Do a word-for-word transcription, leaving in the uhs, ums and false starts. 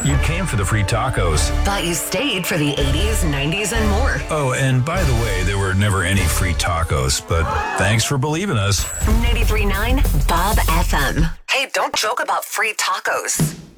You came for the free tacos. But you stayed for the eighties, nineties, and more. Oh, and by the way, there were never any free tacos, but thanks for believing us. ninety-three point nine Bob F M. Hey, don't joke about free tacos.